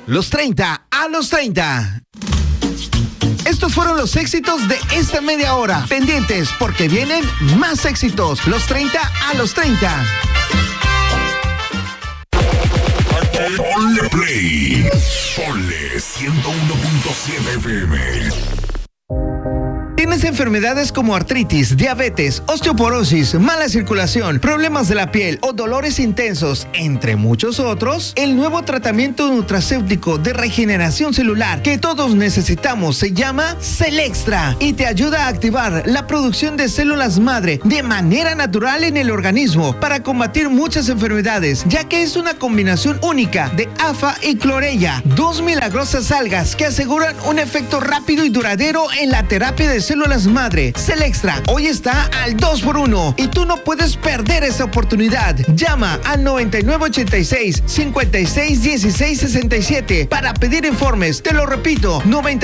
Los 30 a los 30. Estos fueron los éxitos de esta media hora. Pendientes porque vienen más éxitos. Los 30 a los 30. Ponle play. Ponle 101.7 FM. ¿Tienes enfermedades como artritis, diabetes, osteoporosis, mala circulación, problemas de la piel o dolores intensos, entre muchos otros? El nuevo tratamiento nutracéutico de regeneración celular que todos necesitamos se llama Celextra y te ayuda a activar la producción de células madre de manera natural en el organismo para combatir muchas enfermedades, ya que es una combinación única de AFA y clorella, dos milagrosas algas que aseguran un efecto rápido y duradero en la terapia de células madre. Celextra hoy está al 2x1 y tú no puedes perder esa oportunidad. Llama al 9986-561667 para pedir informes. Te lo repito,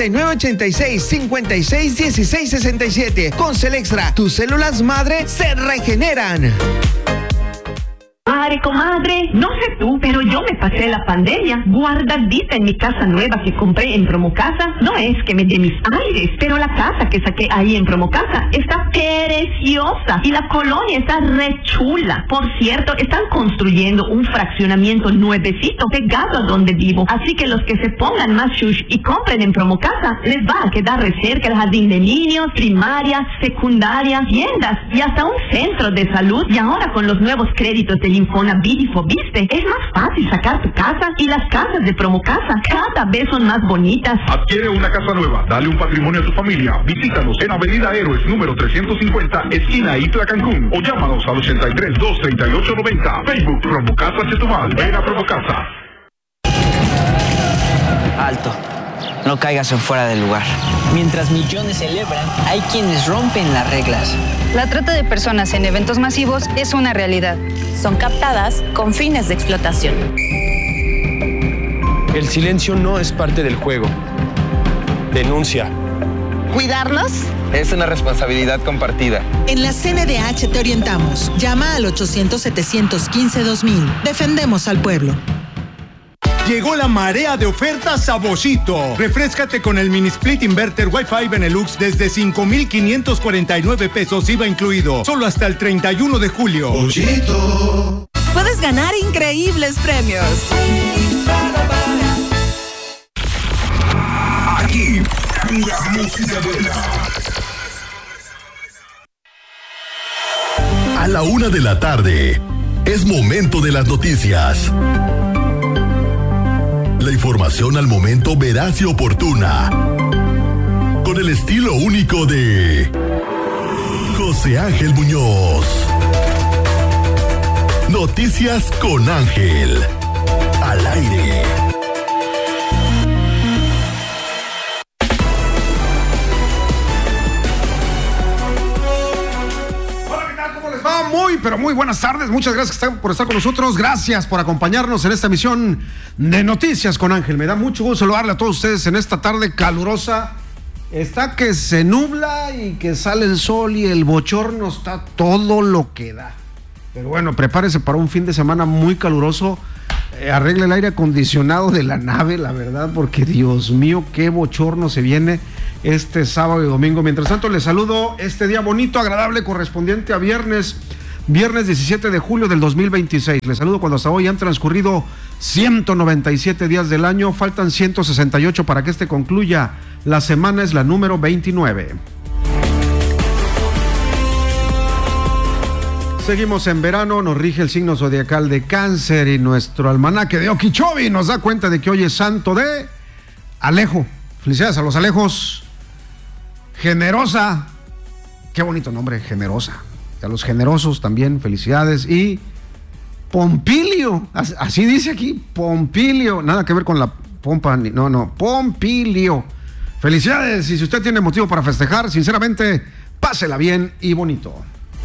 9986-561667. Con Celextra, tus células madre se regeneran. Madre, comadre, no sé tú, pero yo me pasé la pandemia guardadita en mi casa nueva que compré en Promocasa. No es que me dé mis aires, pero la casa que saqué ahí en Promocasa está preciosa y la colonia está re chula. Por cierto, están construyendo un fraccionamiento nuevecito pegado a donde vivo. Así que los que se pongan más shush y compren en Promocasa, les va a quedar re cerca el jardín de niños, primaria, secundaria, tiendas y hasta un centro de salud. Y ahora con los nuevos créditos del Infonavit y Fobiste, es más fácil sacar tu casa y las casas de Promocasa cada vez son más bonitas. Adquiere una casa nueva, dale un patrimonio a tu familia. Visítanos en Avenida Héroes número 350, esquina Isla Cancún, o llámanos al 83-238-90. Facebook Promocasa Chetumal. Ven a Promocasa. Alto. No caigas en fuera del lugar. Mientras millones celebran, hay quienes rompen las reglas. La trata de personas en eventos masivos es una realidad. Son captadas con fines de explotación. El silencio no es parte del juego. Denuncia. ¿Cuidarnos? Es una responsabilidad compartida. En la CNDH te orientamos. Llama al 800-715-2000. Defendemos al pueblo. Llegó la marea de ofertas a Boschito. Refréscate con el mini split inverter Wi-Fi Benelux desde 5,549 pesos IVA incluido. Solo hasta el 31 de julio. Boschito. Puedes ganar increíbles premios. Aquí, la música buena. A la 1 de la tarde, es momento de las noticias. La información al momento veraz y oportuna. Con el estilo único de José Ángel Muñoz. Noticias con Ángel. Al aire. Muy, pero muy buenas tardes. Muchas gracias por estar con nosotros. Gracias por acompañarnos en esta emisión de Noticias con Ángel. Me da mucho gusto saludarle a todos ustedes en esta tarde calurosa. Está que se nubla y que sale el sol y el bochorno está todo lo que da. Pero bueno, prepárese para un fin de semana muy caluroso. Arregle el aire acondicionado de la nave, la verdad, porque Dios mío, qué bochorno se viene este sábado y domingo. Mientras tanto, les saludo este día bonito, agradable, correspondiente a viernes 17 de julio del 2026. Les saludo cuando hasta hoy han transcurrido 197 días del año. Faltan 168 para que concluya. La semana es la número 29. Seguimos en verano, nos rige el signo zodiacal de Cáncer y nuestro almanaque de Okeechobee nos da cuenta de que hoy es santo de Alejo. Felicidades a los Alejos. Generosa. Qué bonito nombre, Generosa. A los generosos también, felicidades. Y Pompilio, así dice aquí, Pompilio, nada que ver con la pompa, no, Pompilio. Felicidades, y si usted tiene motivo para festejar, sinceramente, pásela bien y bonito.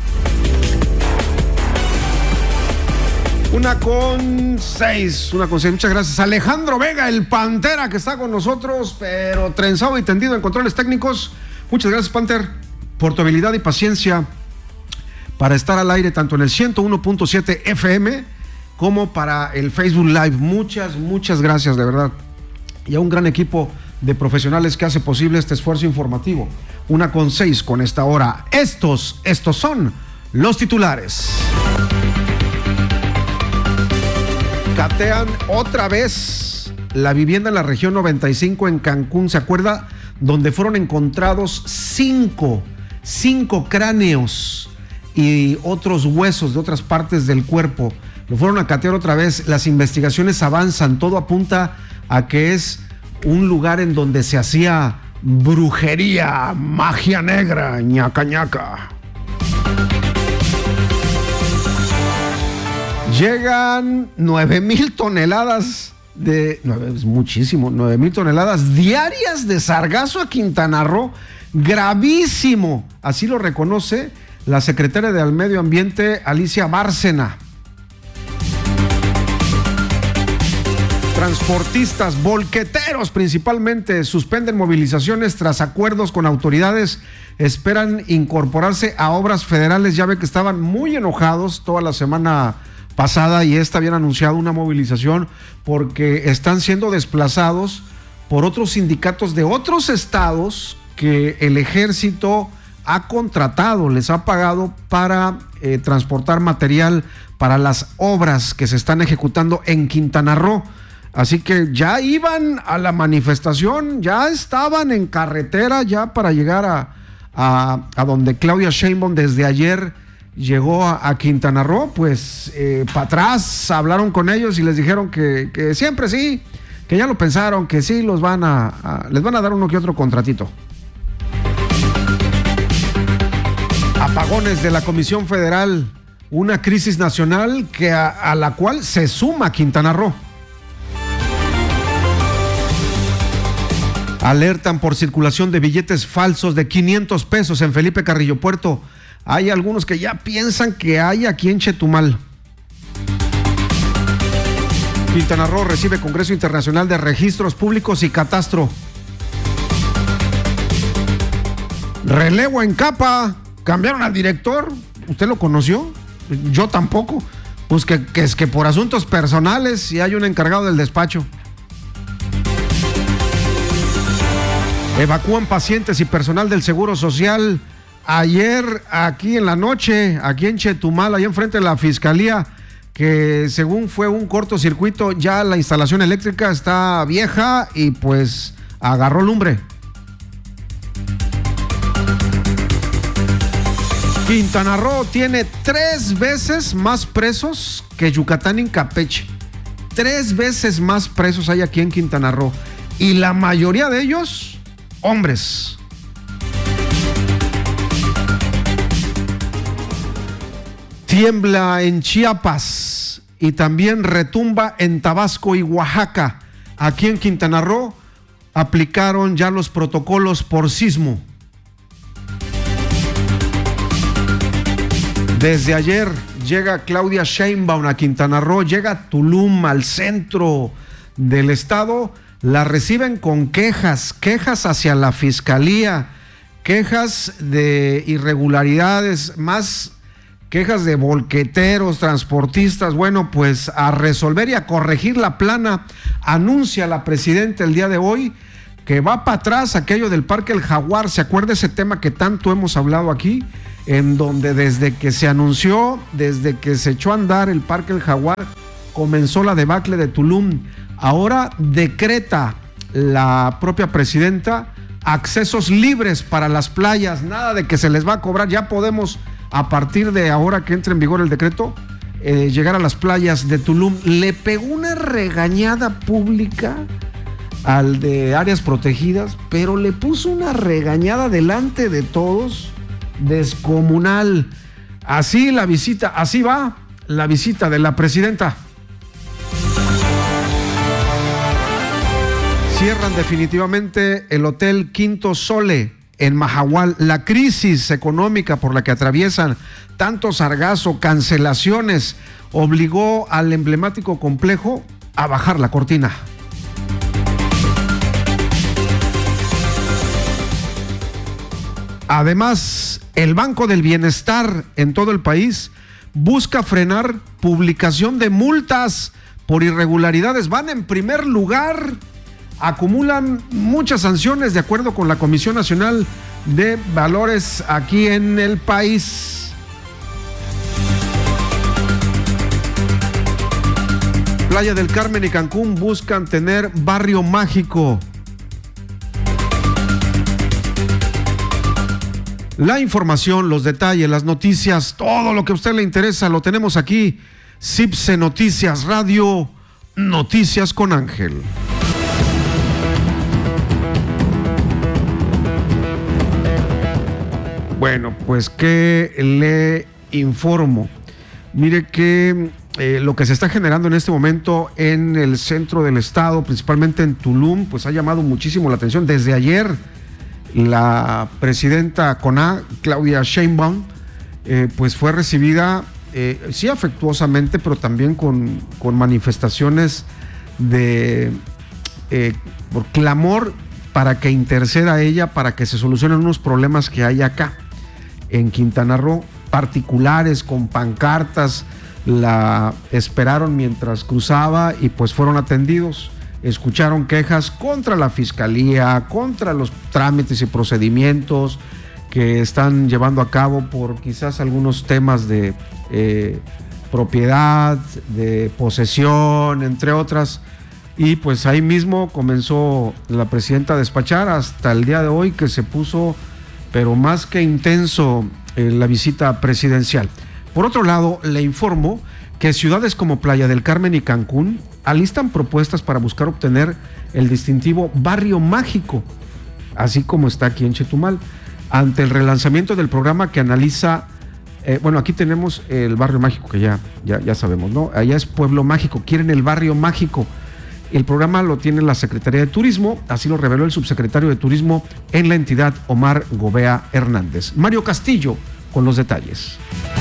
1:06, muchas gracias. Alejandro Vega, el Pantera, que está con nosotros, pero trenzado y tendido en controles técnicos. Muchas gracias, Panther, por tu habilidad y paciencia para estar al aire tanto en el 101.7 FM como para el Facebook Live. Muchas gracias, de verdad. y a un gran equipo de profesionales que hace posible este esfuerzo informativo. 1:06 con esta hora. Estos son los titulares. Catean otra vez la vivienda en la región 95 en Cancún. ¿Se acuerda? Donde fueron encontrados cinco cráneos y otros huesos de otras partes del cuerpo. Lo fueron a catear otra vez. Las investigaciones avanzan. Todo apunta a que es un lugar en donde se hacía brujería, magia negra, ñaca ñaca. Llegan 9,000 toneladas es muchísimo, 9,000 toneladas diarias de sargazo a Quintana Roo. Gravísimo, así lo reconoce la secretaria del Medio Ambiente, Alicia Bárcena. Transportistas, volqueteros principalmente, suspenden movilizaciones tras acuerdos con autoridades. Esperan incorporarse a obras federales. Ya ve que estaban muy enojados toda la semana pasada y habían anunciado una movilización porque están siendo desplazados por otros sindicatos de otros estados que el ejército ha contratado, les ha pagado para transportar material para las obras que se están ejecutando en Quintana Roo. Así que ya iban a la manifestación, ya estaban en carretera ya para llegar a donde Claudia Sheinbaum desde ayer llegó a Quintana Roo. Pues para atrás hablaron con ellos y les dijeron que siempre sí, que ya lo pensaron, que sí les van a dar uno que otro contratito. Apagones de la Comisión Federal, una crisis nacional a la cual se suma Quintana Roo. Alertan por circulación de billetes falsos de 500 pesos en Felipe Carrillo Puerto. Hay algunos que ya piensan que hay aquí en Chetumal. Quintana Roo recibe Congreso Internacional de Registros Públicos y Catastro. Relevo en Capa. Cambiaron al director. ¿Usted lo conoció? Yo tampoco. Pues que es que por asuntos personales y hay un encargado del despacho. Evacúan pacientes y personal del Seguro Social. Ayer, aquí en la noche, aquí en Chetumal, ahí enfrente de la Fiscalía, que según fue un cortocircuito, ya la instalación eléctrica está vieja y pues agarró lumbre. Quintana Roo tiene 3 veces más presos que Yucatán y Campeche. 3 veces más presos hay aquí en Quintana Roo. Y la mayoría de ellos, hombres. Tiembla en Chiapas y también retumba en Tabasco y Oaxaca. Aquí en Quintana Roo aplicaron ya los protocolos por sismo. Desde ayer llega Claudia Sheinbaum a Quintana Roo, llega a Tulum, al centro del estado. La reciben con quejas hacia la fiscalía, quejas de irregularidades, más quejas de volqueteros, transportistas. Bueno, pues a resolver y a corregir la plana. Anuncia la presidenta el día de hoy que va para atrás aquello del Parque El Jaguar. ¿Se acuerda ese tema que tanto hemos hablado aquí? En donde desde que se anunció, desde que se echó a andar el Parque El Jaguar, comenzó la debacle de Tulum. Ahora decreta la propia presidenta accesos libres para las playas, nada de que se les va a cobrar. Ya podemos, a partir de ahora que entre en vigor el decreto, llegar a las playas de Tulum. Le pegó una regañada pública al de áreas protegidas, pero le puso una regañada delante de todos, descomunal. Así la visita, así va la visita de la presidenta. Cierran definitivamente el Hotel Quinto Sole en Mahahual. La crisis económica por la que atraviesan, tanto sargazo, cancelaciones, obligó al emblemático complejo a bajar la cortina. Además, el Banco del Bienestar en todo el país busca frenar publicación de multas por irregularidades. Van en primer lugar acumulan muchas sanciones de acuerdo con la Comisión Nacional de Valores aquí en el país. Playa del Carmen y Cancún buscan tener barrio mágico. La información, los detalles, las noticias, todo lo que a usted le interesa lo tenemos aquí. CIPSE Noticias Radio, Noticias con Ángel. Bueno, pues que le informo. Mire que lo que se está generando en este momento en el centro del estado, principalmente en Tulum, pues ha llamado muchísimo la atención. Desde ayer, la presidenta CONA, Claudia Sheinbaum, pues fue recibida, sí afectuosamente, pero también con manifestaciones de por clamor para que interceda ella, para que se solucionen unos problemas que hay acá en Quintana Roo, particulares, con pancartas. La esperaron mientras cruzaba y pues fueron atendidos. Escucharon quejas contra la fiscalía, contra los trámites y procedimientos que están llevando a cabo por quizás algunos temas de propiedad, de posesión, entre otras. Y pues ahí mismo comenzó la presidenta a despachar hasta el día de hoy, que se puso pero más que intenso la visita presidencial. Por otro lado, le informo que ciudades como Playa del Carmen y Cancún alistan propuestas para buscar obtener el distintivo Barrio Mágico, así como está aquí en Chetumal, ante el relanzamiento del programa que analiza, aquí tenemos el Barrio Mágico, que ya sabemos, ¿no? Allá es Pueblo Mágico, quieren el Barrio Mágico. El programa lo tiene la Secretaría de Turismo, así lo reveló el subsecretario de Turismo en la entidad, Omar Gobea Hernández. Mario Castillo con los detalles.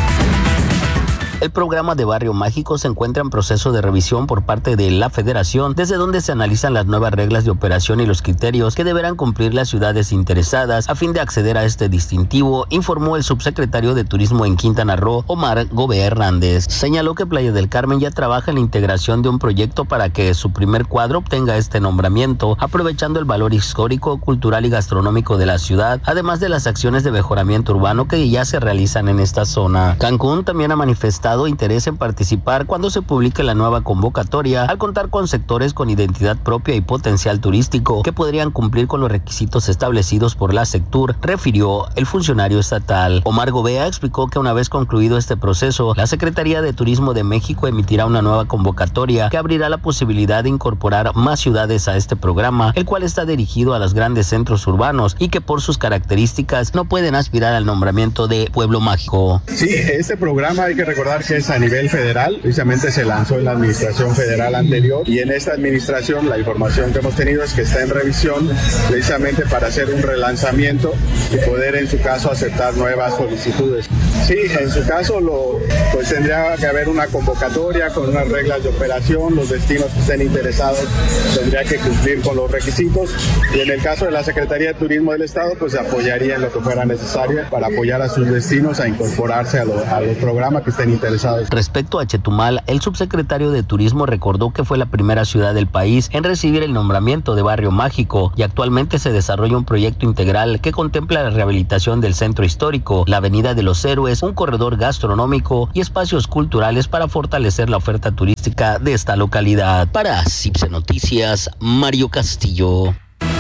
El programa de Barrio Mágico se encuentra en proceso de revisión por parte de la Federación, desde donde se analizan las nuevas reglas de operación y los criterios que deberán cumplir las ciudades interesadas a fin de acceder a este distintivo, informó el subsecretario de Turismo en Quintana Roo, Omar Gobea Hernández. Señaló que Playa del Carmen ya trabaja en la integración de un proyecto para que su primer cuadro obtenga este nombramiento, aprovechando el valor histórico, cultural y gastronómico de la ciudad, además de las acciones de mejoramiento urbano que ya se realizan en esta zona. Cancún también ha manifestado interés en participar cuando se publique la nueva convocatoria, al contar con sectores con identidad propia y potencial turístico que podrían cumplir con los requisitos establecidos por la Sectur, refirió el funcionario estatal. Omar Gobea explicó que una vez concluido este proceso, la Secretaría de Turismo de México emitirá una nueva convocatoria que abrirá la posibilidad de incorporar más ciudades a este programa, el cual está dirigido a los grandes centros urbanos y que por sus características no pueden aspirar al nombramiento de Pueblo Mágico. Sí, este programa hay que recordar que es a nivel federal, precisamente se lanzó en la administración federal anterior y en esta administración la información que hemos tenido es que está en revisión precisamente para hacer un relanzamiento y poder en su caso aceptar nuevas solicitudes. Sí, en su caso pues tendría que haber una convocatoria con unas reglas de operación, los destinos que estén interesados tendría que cumplir con los requisitos y en el caso de la Secretaría de Turismo del Estado pues apoyaría en lo que fuera necesario para apoyar a sus destinos a incorporarse a los programas que estén interesados. Respecto a Chetumal, el subsecretario de Turismo recordó que fue la primera ciudad del país en recibir el nombramiento de Barrio Mágico y actualmente se desarrolla un proyecto integral que contempla la rehabilitación del centro histórico, la Avenida de los Héroes, un corredor gastronómico y espacios culturales para fortalecer la oferta turística de esta localidad. Para CIPSE Noticias, Mario Castillo.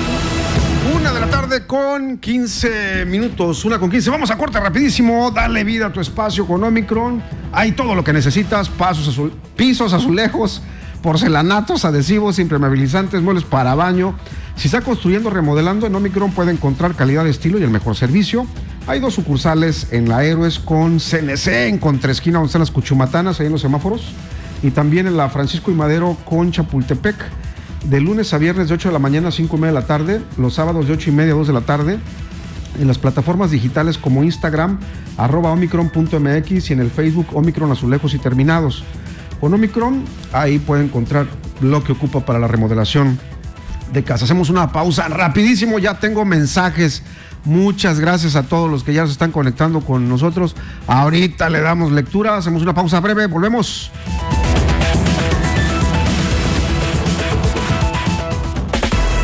1:15 con 15 minutos, 1:15. Vamos a corte rapidísimo. Dale vida a tu espacio con Omicron. Hay todo lo que necesitas: pisos, azulejos, porcelanatos, adhesivos, impermeabilizantes, muebles para baño. Si está construyendo, remodelando, en Omicron puede encontrar calidad de estilo y el mejor servicio. Hay 2 sucursales en la Héroes con CNC, en contraesquina donde están las Cuchumatanas, ahí en los semáforos. Y también en la Francisco y Madero con Chapultepec. De lunes a viernes de 8 de la mañana a 5:30 de la tarde, los sábados de 8:30 a 2 de la tarde, en las plataformas digitales como Instagram, @omicron.mx y en el Facebook Omicron Azulejos y Terminados. Con Omicron, ahí puede encontrar lo que ocupa para la remodelación de casa. Hacemos una pausa rapidísimo, ya tengo mensajes. Muchas gracias a todos los que ya se están conectando con nosotros. Ahorita le damos lectura, hacemos una pausa breve, volvemos.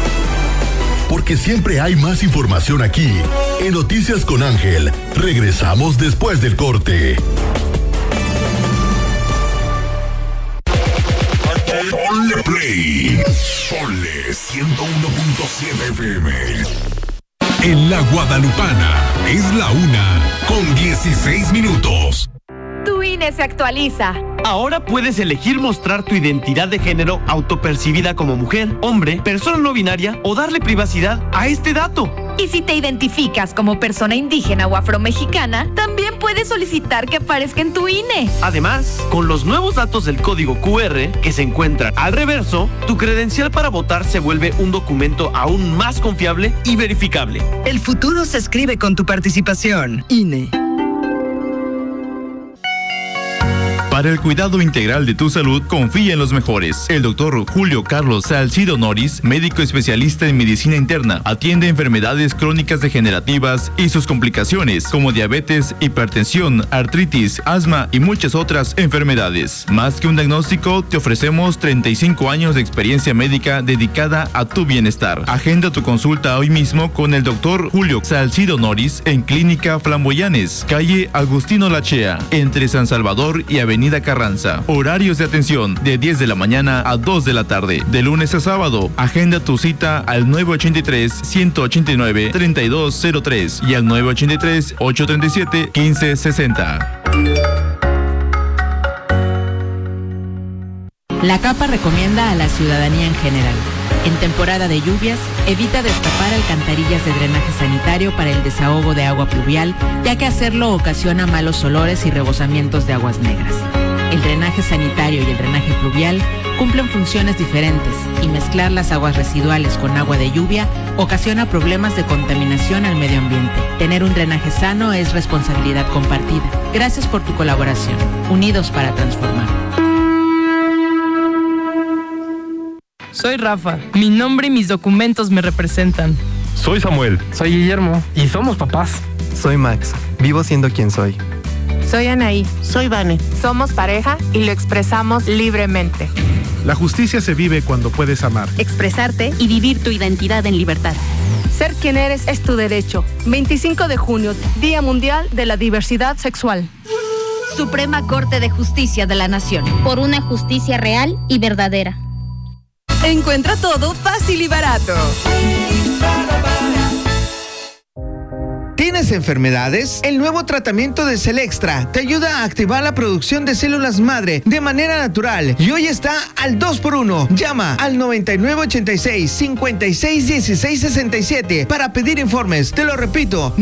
porque siempre hay más información aquí. En Noticias con Ángel, regresamos después del corte. Ponle play. Ponle 101.7 FM. En la Guadalupana es la 1:16. Tu INE se actualiza. Ahora puedes elegir mostrar tu identidad de género autopercibida como mujer, hombre, persona no binaria o darle privacidad a este dato. Y si te identificas como persona indígena o afromexicana, también puedes solicitar que aparezca en tu INE. Además, con los nuevos datos del código QR que se encuentran al reverso, tu credencial para votar se vuelve un documento aún más confiable y verificable. El futuro se escribe con tu participación. INE. Para el cuidado integral de tu salud, confía en los mejores. El doctor Julio Carlos Salcido Noris, médico especialista en medicina interna, atiende enfermedades crónicas degenerativas y sus complicaciones, como diabetes, hipertensión, artritis, asma y muchas otras enfermedades. Más que un diagnóstico, te ofrecemos 35 años de experiencia médica dedicada a tu bienestar. Agenda tu consulta hoy mismo con el doctor Julio Salcido Noris en Clínica Flamboyanes, calle Agustino Lachea, entre San Salvador y Avenida Carranza. Horarios de atención de 10 de la mañana a 2 de la tarde. De lunes a sábado. Agenda tu cita al 983-189-3203 y al 983-837-1560. La CAPA recomienda a la ciudadanía en general: en temporada de lluvias, evita destapar alcantarillas de drenaje sanitario para el desahogo de agua pluvial, ya que hacerlo ocasiona malos olores y rebosamientos de aguas negras. El drenaje sanitario y el drenaje pluvial cumplen funciones diferentes y mezclar las aguas residuales con agua de lluvia ocasiona problemas de contaminación al medio ambiente. Tener un drenaje sano es responsabilidad compartida. Gracias por tu colaboración. Unidos para transformar. Soy Rafa. Mi nombre y mis documentos me representan. Soy Samuel. Soy Guillermo. Y somos papás. Soy Max. Vivo siendo quien soy. Soy Anaí. Soy Vane. Somos pareja y lo expresamos libremente. La justicia se vive cuando puedes amar, expresarte y vivir tu identidad en libertad. Ser quien eres es tu derecho. 25 de junio, Día Mundial de la Diversidad Sexual. Suprema Corte de Justicia de la Nación. Por una justicia real y verdadera. Encuentra todo fácil y barato. ¿Tienes enfermedades? El nuevo tratamiento de Celextra te ayuda a activar la producción de células madre de manera natural y hoy está al 2x1. Llama al 9986-561667 para pedir informes. Te lo repito,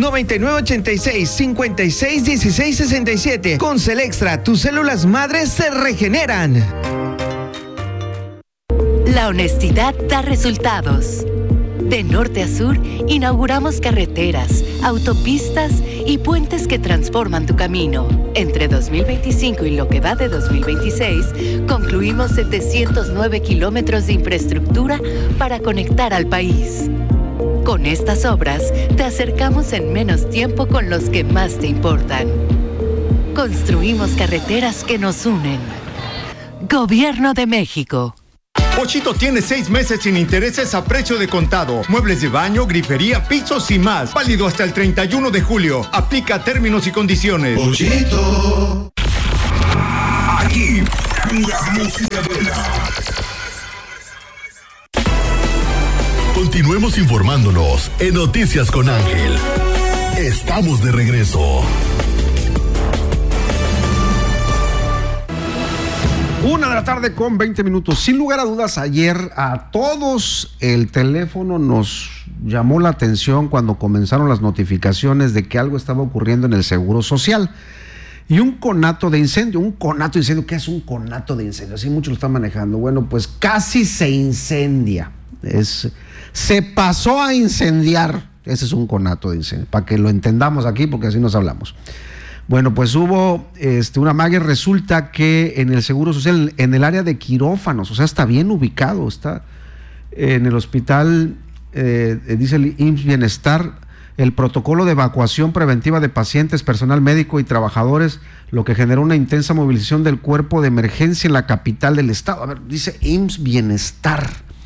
9986-561667. Con Celextra, tus células madres se regeneran. La honestidad da resultados. De norte a sur, inauguramos carreteras, autopistas y puentes que transforman tu camino. Entre 2025 y lo que va de 2026, concluimos 709 kilómetros de infraestructura para conectar al país. Con estas obras, te acercamos en menos tiempo con los que más te importan. Construimos carreteras que nos unen. Gobierno de México. Pochito tiene 6 meses sin intereses a precio de contado. Muebles de baño, grifería, pisos y más. Válido hasta el 31 de julio. Aplica términos y condiciones. Pochito. Aquí, la música buena. Continuemos informándonos en Noticias con Ángel. Estamos de regreso. 1:20 p.m. Sin lugar a dudas, ayer a todos el teléfono nos llamó la atención cuando comenzaron las notificaciones de que algo estaba ocurriendo en el Seguro Social. Y un conato de incendio. ¿Qué es un conato de incendio? Así muchos lo están manejando. Bueno, pues casi se incendia. Se pasó a incendiar. Ese es un conato de incendio, para que lo entendamos aquí, porque así nos hablamos. Bueno, pues hubo una magia. Resulta que en el Seguro Social, en el área de quirófanos, o sea, está bien ubicado, está en el hospital, dice el IMSS Bienestar, el protocolo de evacuación preventiva de pacientes, personal médico y trabajadores, lo que generó una intensa movilización del cuerpo de emergencia en la capital del estado. A ver, dice IMSS Bienestar.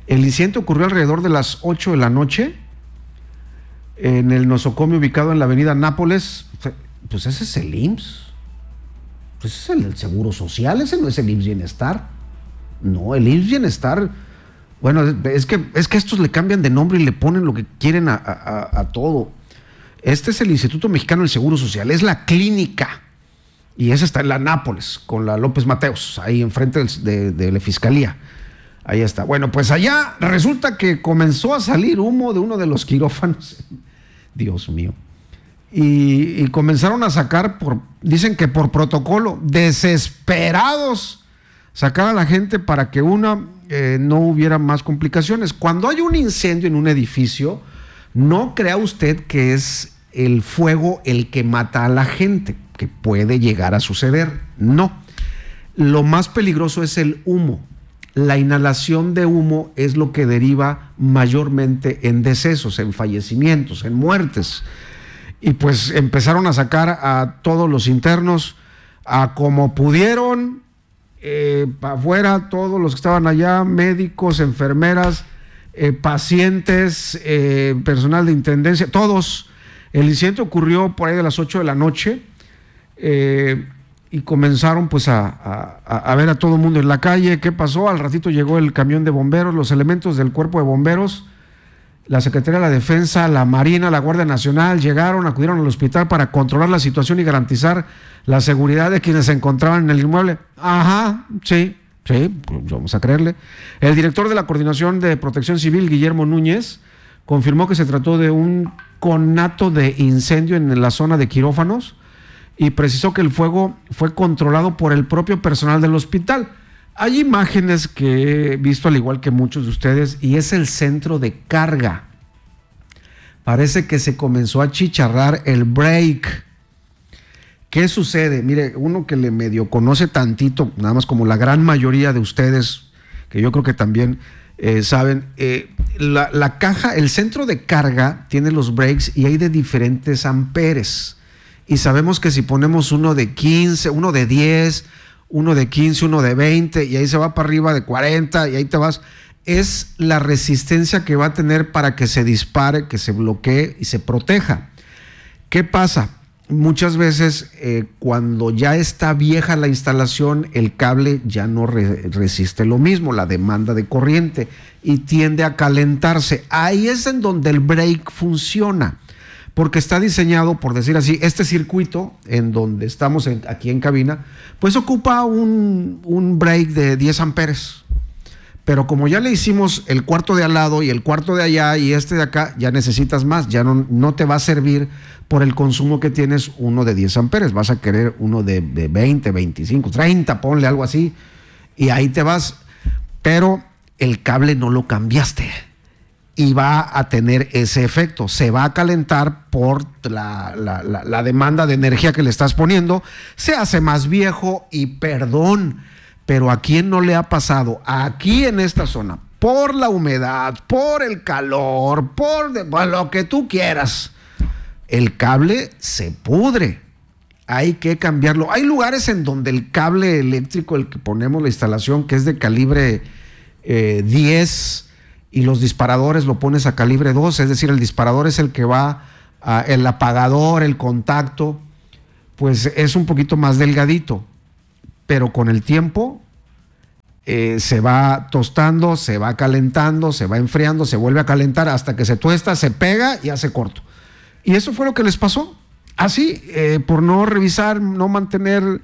El incidente ocurrió alrededor de las 8 de la noche en el nosocomio ubicado en la avenida Nápoles. Pues ese es el IMSS. Pues ese es el del Seguro Social, ese no es el IMSS Bienestar. No, el IMSS Bienestar, bueno, es que estos le cambian de nombre y le ponen lo que quieren a todo. Este es el Instituto Mexicano del Seguro Social, es la clínica. Y esa está en la Nápoles, con la López Mateos, ahí enfrente de la Fiscalía. Ahí está. Bueno, pues allá resulta que comenzó a salir humo de uno de los quirófanos. Dios mío. Y comenzaron a sacar, dicen que por protocolo, desesperados, sacar a la gente para que no hubiera más complicaciones. Cuando hay un incendio en un edificio, no crea usted que es el fuego el que mata a la gente, que puede llegar a suceder. No. Lo más peligroso es el humo. La inhalación de humo es lo que deriva mayormente en decesos, en fallecimientos, en muertes. Y pues empezaron a sacar a todos los internos a como pudieron, para afuera, todos los que estaban allá, médicos, enfermeras, pacientes, personal de intendencia, todos. El incidente ocurrió por ahí de las 8 de la noche. Y comenzaron pues a ver a todo el mundo en la calle. ¿Qué pasó? Al ratito llegó el camión de bomberos, los elementos del cuerpo de bomberos, la Secretaría de la Defensa, la Marina, la Guardia Nacional, acudieron al hospital para controlar la situación y garantizar la seguridad de quienes se encontraban en el inmueble. Ajá, sí, pues vamos a creerle. El director de la Coordinación de Protección Civil, Guillermo Núñez, confirmó que se trató de un conato de incendio en la zona de quirófanos, y precisó que el fuego fue controlado por el propio personal del hospital. Hay imágenes que he visto, al igual que muchos de ustedes, y es el centro de carga. Parece que se comenzó a chicharrar el break. ¿Qué sucede? Mire, uno que le medio conoce tantito, nada más como la gran mayoría de ustedes, que yo creo que también saben, la caja, el centro de carga tiene los breaks y hay de diferentes amperes. Y sabemos que si ponemos uno de 15, uno de 10, uno de 15, uno de 20, y ahí se va para arriba de 40, y ahí te vas, es la resistencia que va a tener para que se dispare, que se bloquee y se proteja. ¿Qué pasa? Muchas veces cuando ya está vieja la instalación, el cable ya no resiste lo mismo, la demanda de corriente, y tiende a calentarse. Ahí es en donde el break funciona, porque está diseñado, por decir así, este circuito en donde estamos aquí en cabina, pues ocupa un break de 10 amperes. Pero como ya le hicimos el cuarto de al lado y el cuarto de allá y este de acá, ya necesitas más, ya no te va a servir por el consumo que tienes uno de 10 amperes, vas a querer uno de 20, 25, 30, ponle algo así, y ahí te vas. Pero el cable no lo cambiaste. Y va a tener ese efecto, se va a calentar por la demanda de energía que le estás poniendo, se hace más viejo y perdón, pero ¿a quién no le ha pasado? Aquí en esta zona, por la humedad, por el calor, por lo que tú quieras, el cable se pudre, hay que cambiarlo. Hay lugares en donde el cable eléctrico, el que ponemos la instalación, que es de calibre 10, y los disparadores lo pones a calibre 2, es decir, el disparador es el que va, el apagador, el contacto, pues es un poquito más delgadito, pero con el tiempo se va tostando, se va calentando, se va enfriando, se vuelve a calentar hasta que se tuesta, se pega y hace corto. Y eso fue lo que les pasó. Así, por no revisar, no mantener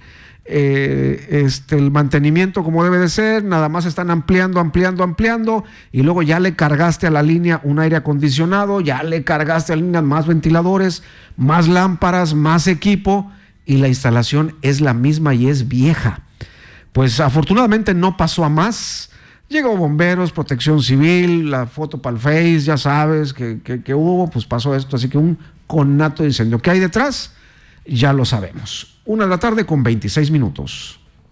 el mantenimiento como debe de ser, nada más están ampliando, y luego ya le cargaste a la línea un aire acondicionado, ya le cargaste a la línea más ventiladores, más lámparas, más equipo, y la instalación es la misma y es vieja. Pues afortunadamente no pasó a más. Llegó bomberos, protección civil, la foto para el Face, ya sabes que hubo, pues pasó esto, así que un conato de incendio. ¿Qué hay detrás? Ya lo sabemos. 1:26 p.m.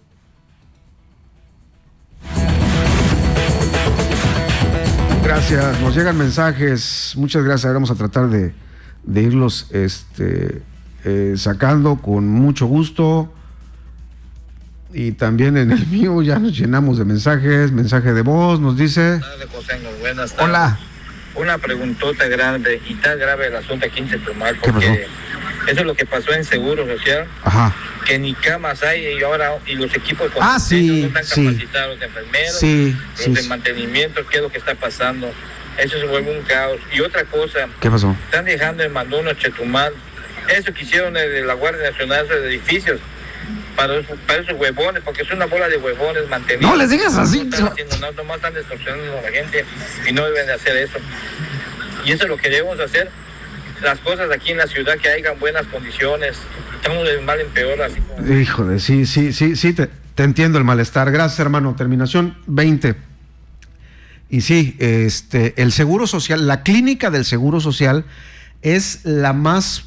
Gracias, nos llegan mensajes, muchas gracias. Vamos a tratar de irlos sacando con mucho gusto. y también en el mío ya nos llenamos de mensajes. Mensaje de voz nos dice... Buenas tardes. Hola. Una preguntota grande y tan grave el asunto aquí en Chetumal, porque eso es lo que pasó en Seguro Social. Ajá. Que ni camas hay y los equipos no están capacitados, los enfermeros, los de mantenimiento. ¿Qué es lo que está pasando? Eso se vuelve un caos. Y otra cosa, ¿qué pasó? Están dejando en abandono Chetumal. Eso que hicieron de la Guardia Nacional, esos edificios, para esos huevones, porque es una bola de huevones mantenidos. No les digas así. No están haciendo nada, nomás están distorsionando a la gente y no deben de hacer eso. Y eso es lo que debemos hacer, las cosas aquí en la ciudad, que hayan buenas condiciones. Estamos de mal en peor, así como... Híjole, sí, te entiendo el malestar. Gracias, hermano. Terminación 20. Y sí, el Seguro Social, la clínica del Seguro Social es la más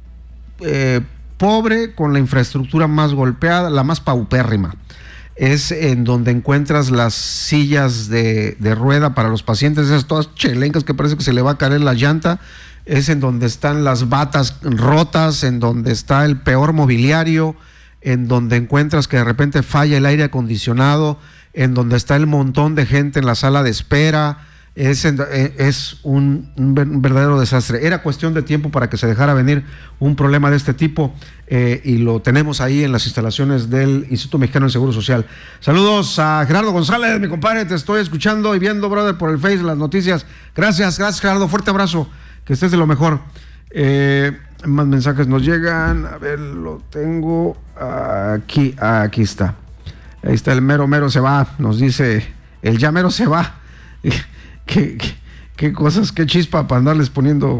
pobre, con la infraestructura más golpeada, la más paupérrima. Es en donde encuentras las sillas de rueda para los pacientes, esas todas chelencas que parece que se le va a caer la llanta. Es en donde están las batas rotas, en donde está el peor mobiliario, en donde encuentras que de repente falla el aire acondicionado, en donde está el montón de gente en la sala de espera. Es un verdadero desastre. Era cuestión de tiempo para que se dejara venir un problema de este tipo, y lo tenemos ahí en las instalaciones del Instituto Mexicano del Seguro Social. Saludos a Gerardo González, mi compadre, te estoy escuchando y viendo, brother, por el Face, las noticias. Gracias Gerardo, fuerte abrazo, que estés de lo mejor. Más mensajes nos llegan, a ver, lo tengo aquí está. Ahí está, el mero se va, nos dice, el ya mero se va. Qué cosas, qué chispa para andarles poniendo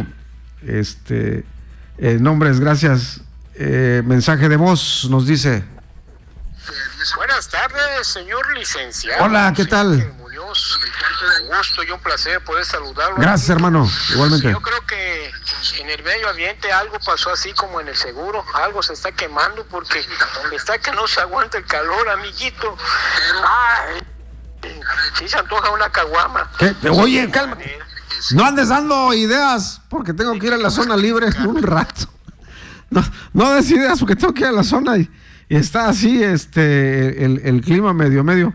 nombres. Gracias. Mensaje de voz nos dice: buenas tardes, señor licenciado. Hola, ¿qué tal? Muñoz, un gusto y un placer poder saludarlo. Gracias, hermano, igualmente. Yo creo que en el medio ambiente algo pasó así como en el seguro, algo se está quemando porque está que no se aguanta el calor, amiguito. Ay, sí se antoja una caguama. Oye, calma. No andes dando ideas, porque tengo que ir a la zona libre un rato. No des ideas, porque tengo que ir a la zona y está así el clima medio.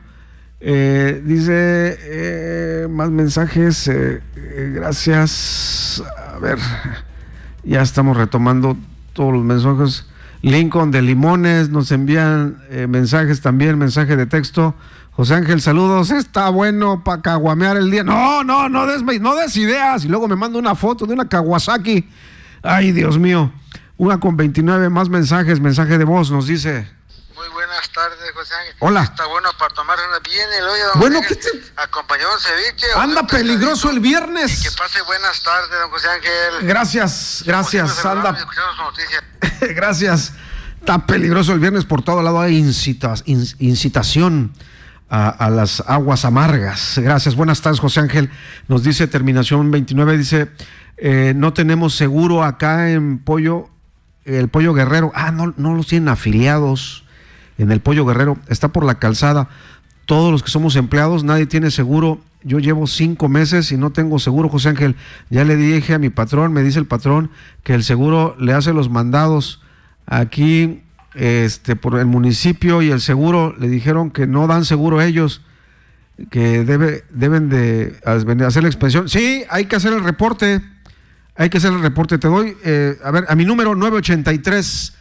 Dice más mensajes. Gracias. A ver, ya estamos retomando todos los mensajes. Lincoln de Limones nos envían mensajes también, mensaje de texto. José Ángel, saludos, está bueno para caguamear el día. No des ideas. Y luego me manda una foto de una Kawasaki. Ay, Dios mío. 1:29, más mensajes, mensaje de voz, nos dice. Muy buenas tardes, José Ángel. Hola. Está bueno para tomar bien el hoyo, don bueno, José ¿qué Ángel, acompañado de ceviche. Anda peligroso el viernes. Y que pase buenas tardes, don José Ángel. Gracias. Anda. Gracias. Está peligroso el viernes, por todo lado hay incitación a las aguas amargas. Gracias, buenas tardes, José Ángel. Nos dice terminación 29, dice, no tenemos seguro acá en el Pollo Guerrero. No los tienen afiliados en el Pollo Guerrero, está por la calzada. Todos los que somos empleados, nadie tiene seguro. Yo llevo 5 meses y no tengo seguro, José Ángel. Ya le dije a mi patrón, me dice el patrón que el seguro le hace los mandados aquí por el municipio, y el seguro le dijeron que no dan seguro ellos, que deben de hacer la expedición. Sí, hay que hacer el reporte. Te doy, a mi número 983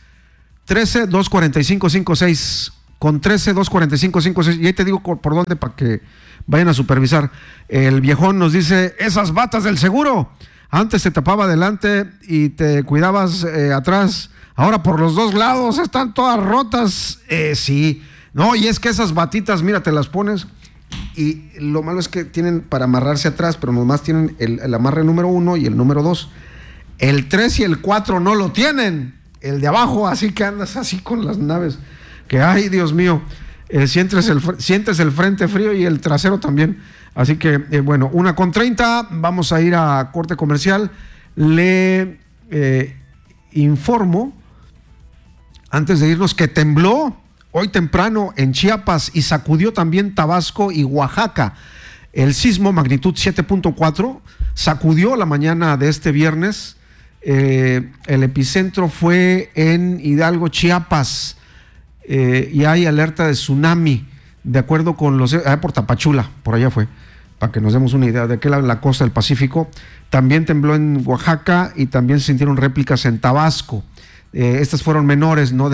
13-245-56, con 13-245-56, y ahí te digo por dónde para que vayan a supervisar. El viejón nos dice, esas batas del seguro, antes te tapaba adelante y te cuidabas atrás, ahora por los dos lados están todas rotas. Sí, no, y es que esas batitas, mira, te las pones y lo malo es que tienen para amarrarse atrás, pero nomás tienen el amarre número 1 y el número 2. El 3 y el 4 no lo tienen, el de abajo, así que andas así con las naves, que ay, Dios mío, sientes el frente frío y el trasero también. Así que, bueno, 1:30, vamos a ir a corte comercial. Le informo, antes de irnos, que tembló hoy temprano en Chiapas y sacudió también Tabasco y Oaxaca. El sismo magnitud 7.4 sacudió la mañana de este viernes. El epicentro fue en Hidalgo, Chiapas. y hay alerta de tsunami, de acuerdo con los... por Tapachula, por allá fue, para que nos demos una idea de qué lado la costa del Pacífico. También tembló en Oaxaca y también se sintieron réplicas en Tabasco. Estas fueron menores, no de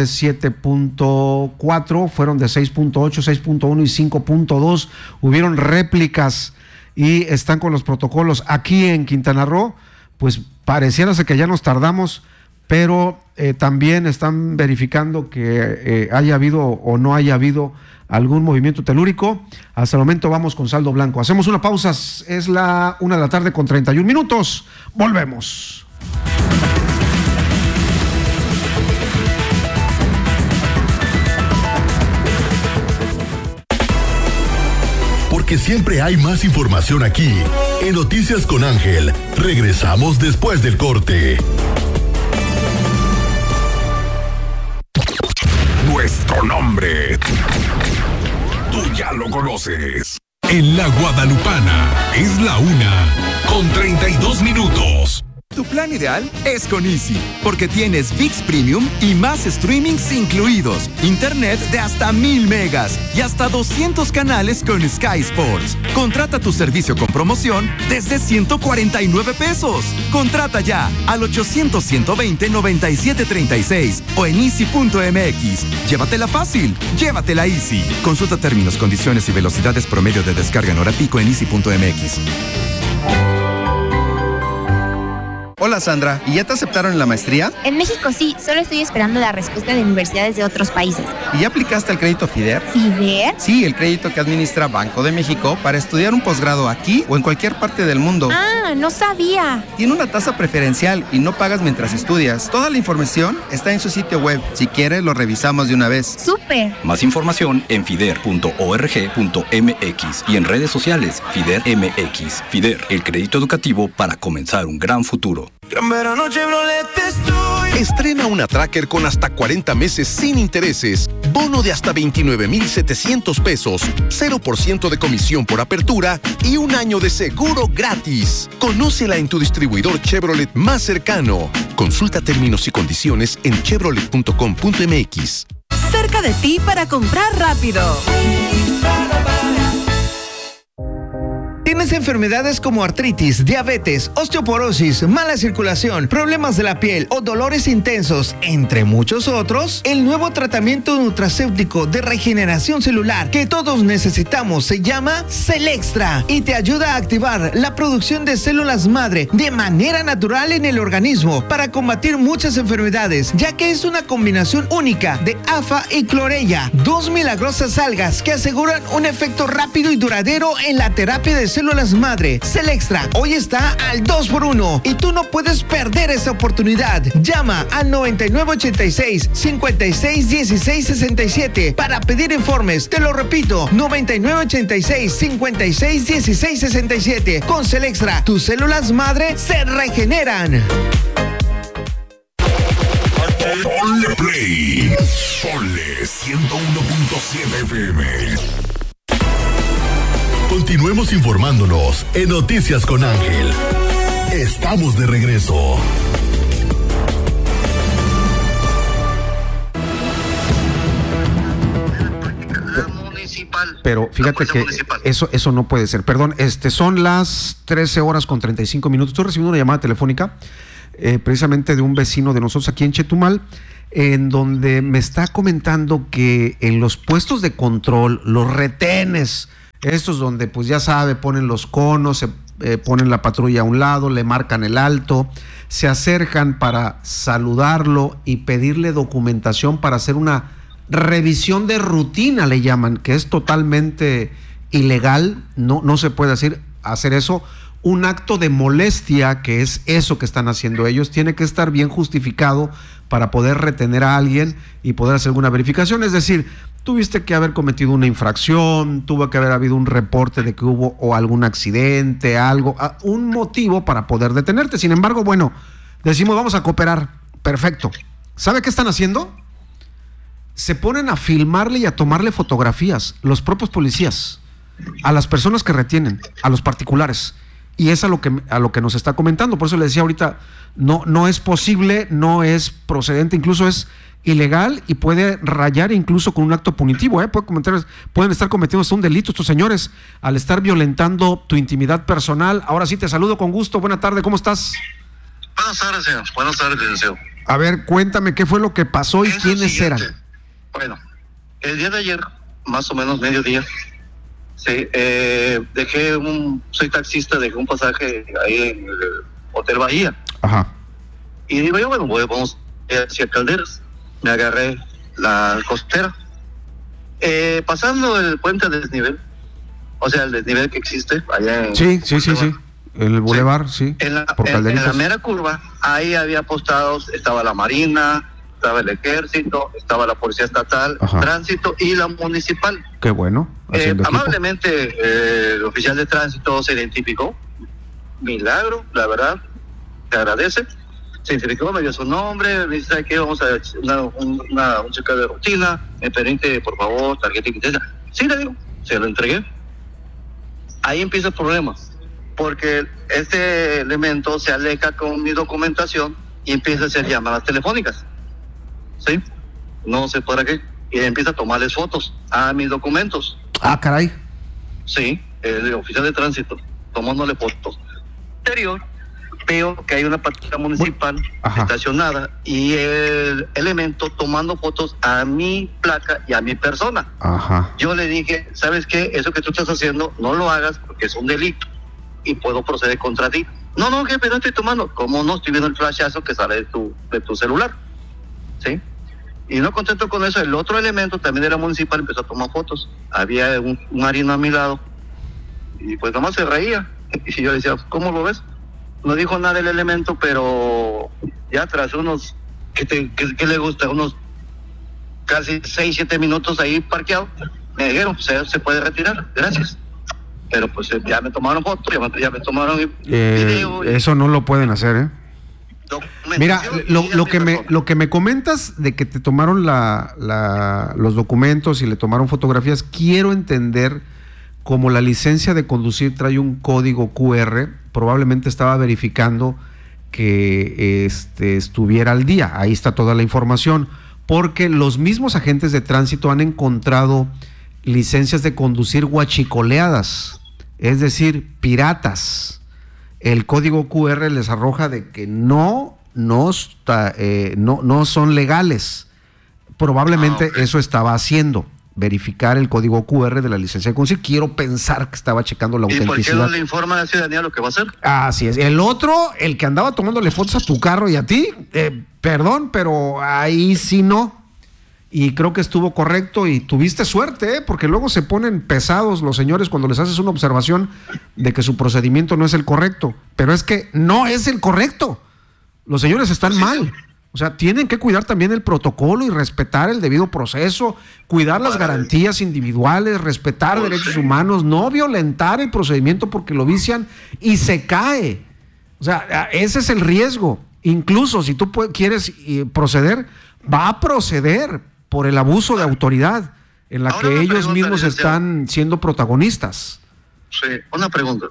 7.4, fueron de 6.8, 6.1 y 5.2. Hubieron réplicas y están con los protocolos. Aquí en Quintana Roo, pues pareciera ser que ya nos tardamos, pero también están verificando que haya habido o no haya habido algún movimiento telúrico. Hasta el momento vamos con saldo blanco. Hacemos una pausa, es la 1:31 p.m. Volvemos. Porque siempre hay más información aquí. En Noticias con Ángel, regresamos después del corte. Nuestro nombre, tú ya lo conoces. En la Guadalupana es la 1:32. Tu plan ideal es con Easy, porque tienes ViX Premium y más streamings incluidos, internet de hasta 1000 megas y hasta 200 canales con Sky Sports. Contrata tu servicio con promoción desde 149 pesos. Contrata ya al 800-120-9736 o en easy.mx. Llévatela fácil, llévatela Easy. Consulta términos, condiciones y velocidades promedio de descarga en hora pico en easy.mx. Hola Sandra, ¿y ya te aceptaron en la maestría? En México sí, solo estoy esperando la respuesta de universidades de otros países. ¿Y ya aplicaste al crédito FIDER? ¿FIDER? Sí, el crédito que administra Banco de México para estudiar un posgrado aquí o en cualquier parte del mundo. Ah, no sabía. Tiene una tasa preferencial y no pagas mientras estudias. Toda la información está en su sitio web. Si quieres, lo revisamos de una vez. ¡Súper! Más información en fider.org.mx y en redes sociales FIDER MX. FIDER, el crédito educativo para comenzar un gran futuro. Gran verano Chevrolet estoy. Estrena una Tracker con hasta 40 meses sin intereses, bono de hasta 29,700 pesos, 0% de comisión por apertura y un año de seguro gratis. Conócela en tu distribuidor Chevrolet más cercano. Consulta términos y condiciones en chevrolet.com.mx. Cerca de ti para comprar rápido. ¿Tienes enfermedades como artritis, diabetes, osteoporosis, mala circulación, problemas de la piel o dolores intensos, entre muchos otros? El nuevo tratamiento nutracéutico de regeneración celular que todos necesitamos se llama Celextra y te ayuda a activar la producción de células madre de manera natural en el organismo para combatir muchas enfermedades, ya que es una combinación única de AFA y clorella, dos milagrosas algas que aseguran un efecto rápido y duradero en la terapia de células madre. Celextra hoy está al 2x1 y tú no puedes perder esa oportunidad. Llama al 9986-561667 para pedir informes. Te lo repito, 9986-561667. Con Celextra, tus células madre se regeneran. Ponle play. Ponle 101.7 FM. Continuemos informándonos en Noticias con Ángel. Estamos de regreso. Pero fíjate que eso no puede ser. Perdón, son las 13:35. Estoy recibiendo una llamada telefónica precisamente de un vecino de nosotros aquí en Chetumal, en donde me está comentando que en los puestos de control, los retenes, estos donde pues ya sabe, ponen los conos, se ponen la patrulla a un lado, le marcan el alto, se acercan para saludarlo y pedirle documentación para hacer una revisión de rutina, le llaman, que es totalmente ilegal, no se puede hacer eso. Un acto de molestia, que es eso que están haciendo ellos, tiene que estar bien justificado para poder retener a alguien y poder hacer alguna verificación. Es decir, tuviste que haber cometido una infracción, tuvo que haber habido un reporte de que hubo o algún accidente, algo, un motivo para poder detenerte. Sin embargo, bueno, decimos vamos a cooperar. Perfecto. ¿Sabe qué están haciendo? Se ponen a filmarle y a tomarle fotografías, los propios policías, a las personas que retienen, a los particulares. Y es a lo que nos está comentando. Por eso le decía ahorita, no es posible, no es procedente, incluso es ilegal y puede rayar incluso con un acto punitivo, pueden estar cometiendo hasta un delito estos señores al estar violentando tu intimidad personal. Ahora sí te saludo con gusto, buena tarde, ¿cómo estás? Buenas tardes, señor. Buenas tardes, licenciado. A ver, cuéntame qué fue lo que pasó y quiénes eran. Bueno, el día de ayer, más o menos mediodía, sí, soy taxista, dejé un pasaje ahí en el Hotel Bahía. Ajá. Y digo yo, bueno, vamos hacia Calderas. Me agarré la costera. Pasando el puente de desnivel, o sea, el desnivel que existe allá en... Sí. El bulevar, sí. En la mera curva, ahí había postados, estaba la Marina, estaba el Ejército, estaba la Policía Estatal, Ajá. Tránsito y la Municipal. Qué bueno. Amablemente, el oficial de tránsito se identificó. Milagro, la verdad, te agradece. Se identificó, me dio su nombre, me dice que vamos a hacer un chequeo de rutina, me permite, por favor, tarjeta y licencia. Sí, le digo, se lo entregué. Ahí empieza el problema, porque este elemento se aleja con mi documentación y empieza a hacer llamadas telefónicas. ¿Sí? No sé para qué. Y empieza a tomarles fotos a mis documentos. Ah, caray. Sí, el oficial de tránsito, tomándole fotos. Anterior, veo que hay una patrulla municipal estacionada y el elemento tomando fotos a mi placa y a mi persona. Ajá. Yo le dije, ¿sabes qué? Eso que tú estás haciendo, no lo hagas porque es un delito y puedo proceder contra ti. No, jefe, no estoy tomando. ¿Cómo no? Estoy viendo el flashazo que sale de tu celular. ¿Sí? Y no contento con eso, el otro elemento también era municipal, empezó a tomar fotos. Había un marino a mi lado y pues nomás se reía. Y yo decía, ¿cómo lo ves? No dijo nada el elemento, pero ya tras unos, ¿qué le gusta? Unos casi 6-7 minutos ahí parqueado, me dijeron, se puede retirar, gracias. Pero pues ya me tomaron fotos, ya me tomaron video. Eso no lo pueden hacer, ¿eh? Mira, lo que me comentas de que te tomaron los documentos y le tomaron fotografías, quiero entender como la licencia de conducir trae un código QR, probablemente estaba verificando que estuviera al día. Ahí está toda la información, porque los mismos agentes de tránsito han encontrado licencias de conducir huachicoleadas, es decir, piratas. El código QR les arroja de que no son legales. Probablemente eso estaba haciendo, verificar el código QR de la licencia de conducir. Quiero pensar que estaba checando la autenticidad. ¿Y por qué no le informa a la ciudadanía lo que va a hacer? Así es. El otro, el que andaba tomándole fotos a tu carro y a ti, perdón, pero ahí sí no. Y creo que estuvo correcto y tuviste suerte, porque luego se ponen pesados los señores cuando les haces una observación de que su procedimiento no es el correcto. Pero es que no es el correcto. Los señores están mal. O sea, tienen que cuidar también el protocolo y respetar el debido proceso, cuidar las garantías individuales, respetar derechos humanos, no violentar el procedimiento porque lo vician y se cae. O sea, ese es el riesgo. Incluso si tú quieres proceder, va a proceder por el abuso de autoridad en la que ellos mismos están siendo protagonistas. Sí, una pregunta.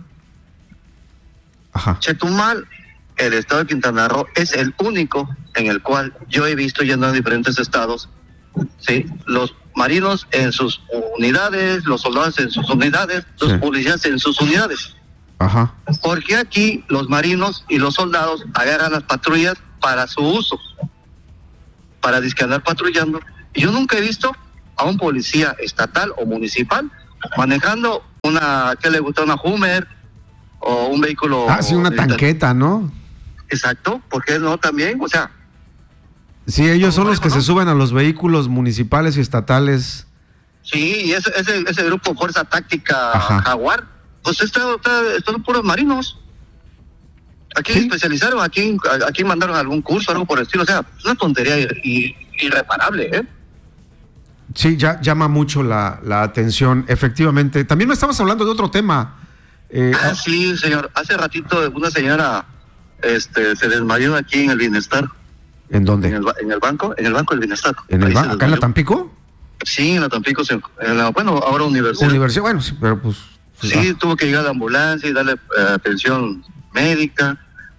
Ajá. Chetumal, el estado de Quintana Roo, es el único en el cual yo he visto yendo a diferentes estados, ¿sí? Los marinos en sus unidades, los soldados en sus unidades, los policías en sus unidades. Ajá. Porque aquí los marinos y los soldados agarran las patrullas para su uso, para disque andar patrullando. Y yo nunca he visto a un policía estatal o municipal manejando ¿qué le gusta? Una Hummer o un vehículo. Sí, una tanqueta, ¿no? Exacto, ¿por qué no también? O sea. Sí, ellos son los que se suben a los vehículos municipales y estatales. Sí, y ese grupo Fuerza Táctica Jaguar, pues están puros marinos. Aquí se especializaron, aquí mandaron algún curso, algo por el estilo. O sea, es una tontería irreparable, ¿eh? Sí, ya llama mucho la atención, efectivamente. También me estabas hablando de otro tema. Sí, señor. Hace ratito una señora se desmayó aquí en el Bienestar. ¿En dónde? En el banco del Bienestar. ¿Acá en la Tampico? Sí, en la Tampico. Ahora Universidad. Bueno, sí, pero pues... Sí, tuvo que llegar a la ambulancia y darle atención médica.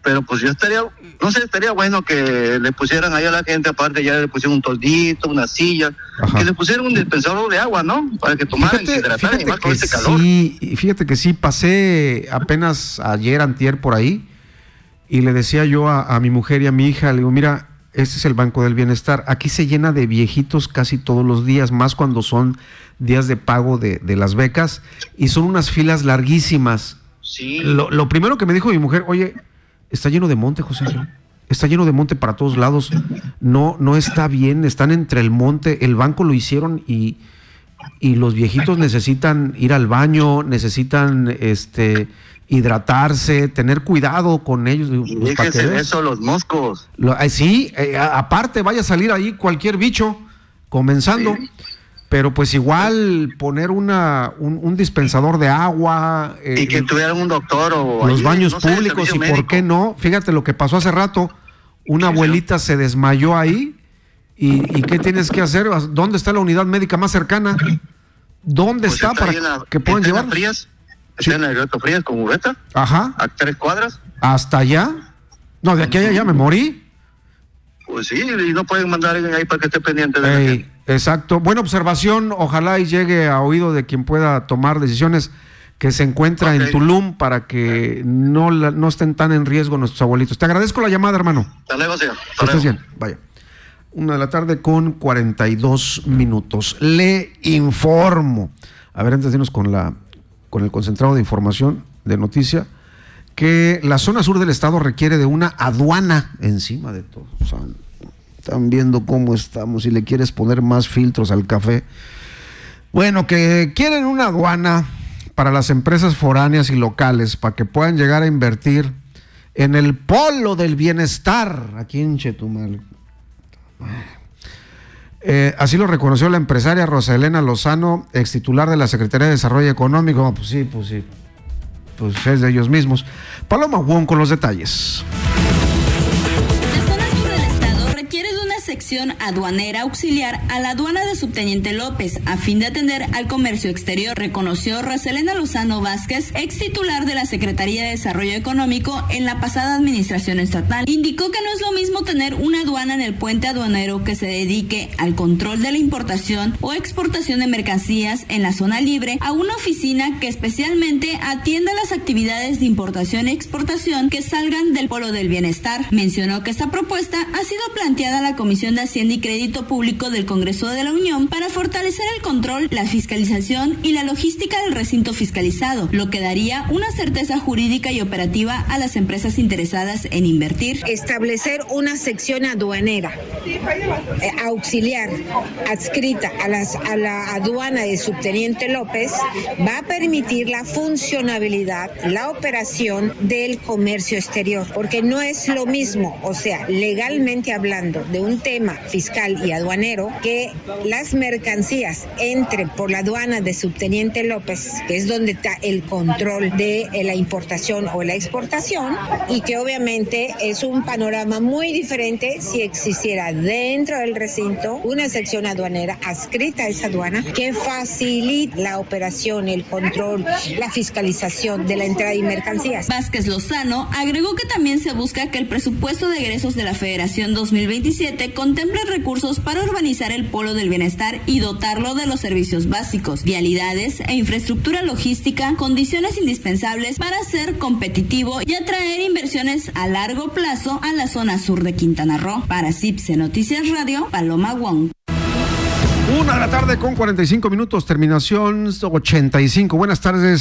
pero pues yo estaría bueno que le pusieran ahí a la gente, aparte ya le pusieron un toldito, una silla, que le pusieran un dispensador de agua, ¿no? Para que tomaran y se hidrataran y más con este calor. Sí, fíjate que sí, pasé apenas ayer, antier por ahí, y le decía yo a mi mujer y a mi hija, le digo, mira, este es el Banco del Bienestar, aquí se llena de viejitos casi todos los días, más cuando son días de pago de las becas, y son unas filas larguísimas. Sí. Lo primero que me dijo mi mujer, oye, está lleno de monte, José Ángel. Está lleno de monte para todos lados. No está bien, están entre el monte. El banco lo hicieron y los viejitos necesitan ir al baño, necesitan hidratarse, tener cuidado con ellos. Y déjense eso, los moscos. Sí, aparte vaya a salir ahí cualquier bicho comenzando. Sí. Pero pues igual poner un dispensador de agua. Y que tuvieran un doctor o los baños públicos y médico. ¿Por qué no? Fíjate lo que pasó hace rato. Una abuelita se desmayó ahí. ¿Y qué tienes que hacer? ¿Dónde está la unidad médica más cercana? ¿Dónde está para que puedan llevar? ¿Está en el Alberto Frías con Ureta? Ajá. ¿A 3 cuadras? ¿Hasta allá? No, de aquí a allá ya me morí. Pues sí, y no pueden mandar ahí para que esté pendiente de la gente. Exacto. Buena observación. Ojalá y llegue a oído de quien pueda tomar decisiones, que se encuentra en Tulum, para que no estén tan en riesgo nuestros abuelitos. Te agradezco la llamada, hermano. Hasta luego, señor. Que estés bien. Vaya. 1:42 p.m. Le informo. A ver, antes de irnos con el concentrado de información de noticia, que la zona sur del estado requiere de una aduana encima de todo. O sea, están viendo cómo estamos, si le quieres poner más filtros al café. Bueno, que quieren una aduana para las empresas foráneas y locales, para que puedan llegar a invertir en el polo del bienestar aquí en Chetumal. Así lo reconoció la empresaria Rosa Elena Lozano, ex titular de la Secretaría de Desarrollo Económico. Pues sí, pues es de ellos mismos. Paloma Wong con los detalles. Sección aduanera auxiliar a la aduana de Subteniente López a fin de atender al comercio exterior, reconoció Roselena Lozano Vázquez, ex titular de la Secretaría de Desarrollo Económico en la pasada administración estatal. Indicó que no es lo mismo tener una aduana en el puente aduanero que se dedique al control de la importación o exportación de mercancías en la zona libre a una oficina que especialmente atienda las actividades de importación y exportación que salgan del polo del bienestar. Mencionó que esta propuesta ha sido planteada a la Comisión de Hacienda y Crédito Público del Congreso de la Unión para fortalecer el control, la fiscalización y la logística del recinto fiscalizado, lo que daría una certeza jurídica y operativa a las empresas interesadas en invertir. Establecer una sección aduanera auxiliar adscrita a la aduana de Subteniente López va a permitir la funcionabilidad, la operación del comercio exterior, porque no es lo mismo, o sea, legalmente hablando, de un tema fiscal y aduanero, que las mercancías entren por la aduana de Subteniente López, que es donde está el control de la importación o la exportación, y que obviamente es un panorama muy diferente si existiera dentro del recinto una sección aduanera adscrita a esa aduana que facilite la operación, el control, la fiscalización de la entrada de mercancías. Vázquez Lozano agregó que también se busca que el presupuesto de egresos de la Federación 2027 contemple recursos para urbanizar el polo del bienestar y dotarlo de los servicios básicos, vialidades e infraestructura logística, condiciones indispensables para ser competitivo y atraer inversiones a largo plazo a la zona sur de Quintana Roo. Para CIPSE Noticias Radio, Paloma Wong. 1:45 p.m, terminación 85. Buenas tardes.